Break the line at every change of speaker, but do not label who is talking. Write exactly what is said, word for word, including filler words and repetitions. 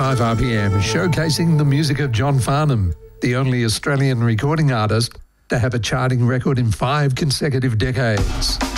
eighty-five R P M, showcasing the music of John Farnham, the only Australian recording artist to have a charting record in five consecutive decades.